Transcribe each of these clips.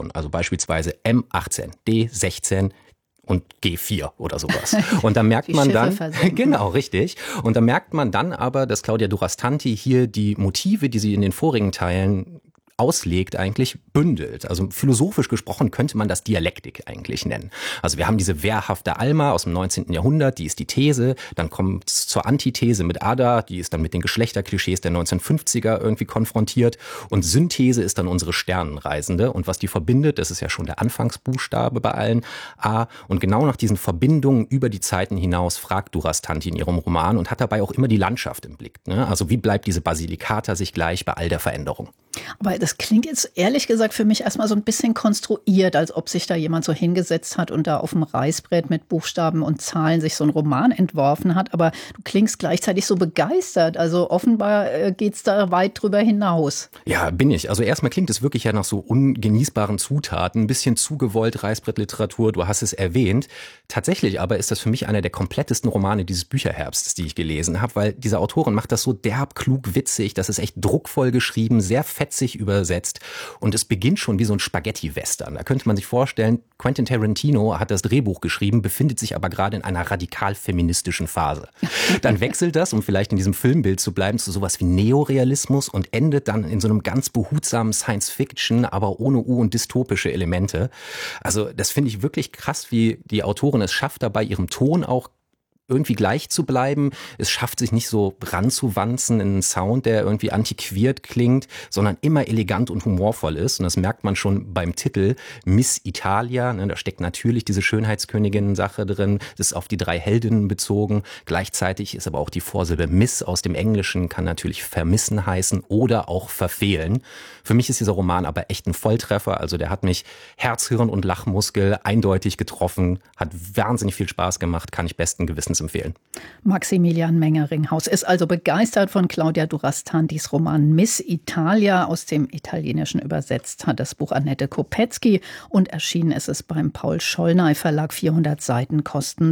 Autoren, also beispielsweise M18, D16 und G4 oder sowas. Und da merkt man dann, genau, richtig. Und da merkt man dann aber, dass Claudia Durastanti hier die Motive, die sie in den vorigen Teilen auslegt, eigentlich bündelt. Also philosophisch gesprochen könnte man das Dialektik eigentlich nennen. Also wir haben diese wehrhafte Alma aus dem 19. Jahrhundert, die ist die These, dann kommt es zur Antithese mit Ada, die ist dann mit den Geschlechterklischees der 1950er irgendwie konfrontiert und Synthese ist dann unsere Sternenreisende und was die verbindet, das ist ja schon der Anfangsbuchstabe bei allen, A, und genau nach diesen Verbindungen über die Zeiten hinaus fragt Durastanti in ihrem Roman und hat dabei auch immer die Landschaft im Blick. Ne? Also wie bleibt diese Basilicata sich gleich bei all der Veränderung? Aber das klingt jetzt ehrlich gesagt für mich erstmal so ein bisschen konstruiert, als ob sich da jemand so hingesetzt hat und da auf dem Reißbrett mit Buchstaben und Zahlen sich so einen Roman entworfen hat. Aber du klingst gleichzeitig so begeistert. Also offenbar geht's da weit drüber hinaus. Ja, bin ich. Also erstmal klingt es wirklich ja nach so ungenießbaren Zutaten. Ein bisschen zu gewollt Reißbrettliteratur, du hast es erwähnt. Tatsächlich aber ist das für mich einer der komplettesten Romane dieses Bücherherbstes, die ich gelesen habe, weil diese Autorin macht das so derb, klug, witzig. Das ist echt druckvoll geschrieben, sehr fetzig übersetzt und es beginnt schon wie so ein Spaghetti-Western. Da könnte man sich vorstellen, Quentin Tarantino hat das Drehbuch geschrieben, befindet sich aber gerade in einer radikal feministischen Phase. Dann wechselt das, um vielleicht in diesem Filmbild zu bleiben, zu sowas wie Neorealismus und endet dann in so einem ganz behutsamen Science-Fiction, aber ohne und dystopische Elemente. Also das finde ich wirklich krass, wie die Autorin es schafft, dabei ihrem Ton auch irgendwie gleich zu bleiben. Es schafft sich nicht so ranzuwanzen in einen Sound, der irgendwie antiquiert klingt, sondern immer elegant und humorvoll ist. Und das merkt man schon beim Titel Miss Italia. Da steckt natürlich diese Schönheitskönigin-Sache drin. Das ist auf die 3 Heldinnen bezogen. Gleichzeitig ist aber auch die Vorsilbe Miss aus dem Englischen, kann natürlich vermissen heißen oder auch verfehlen. Für mich ist dieser Roman aber echt ein Volltreffer. Also der hat mich Herz, Hirn und Lachmuskel eindeutig getroffen, hat wahnsinnig viel Spaß gemacht, kann ich besten Gewissens empfehlen. Maximilian Mengeringhaus ist also begeistert von Claudia Durastantis Roman Miss Italia, aus dem Italienischen übersetzt hat das Buch Annette Kopetzky und erschienen ist es beim Paul-Schollnay Verlag. 400 Seiten kosten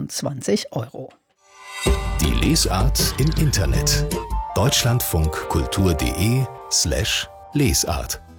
26 €. Die Lesart im Internet. deutschlandfunkkultur.de/Lesart